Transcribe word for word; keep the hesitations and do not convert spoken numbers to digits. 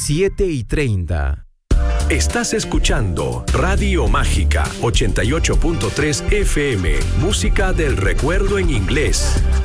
siete y treinta. Estás escuchando Radio Mágica ochenta y ocho punto tres F M, música del recuerdo en inglés.